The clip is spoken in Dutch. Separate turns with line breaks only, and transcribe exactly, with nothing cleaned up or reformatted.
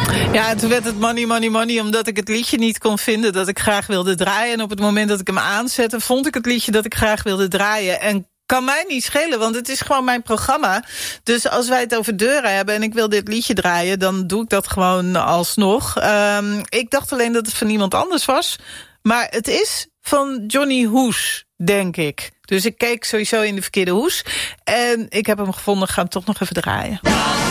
Ja, en toen werd het money, money, money, omdat ik het liedje niet kon vinden dat ik graag wilde draaien. En op het moment dat ik hem aanzette, vond ik het liedje dat ik graag wilde draaien. En kan mij niet schelen, want het is gewoon mijn programma. Dus als wij het over deuren hebben en ik wil dit liedje draaien, dan doe ik dat gewoon alsnog. Um, ik dacht alleen dat het van iemand anders was. Maar het is van Johnny Hoes, denk ik. Dus ik keek sowieso in de verkeerde hoes. En ik heb hem gevonden, ga hem toch nog even draaien.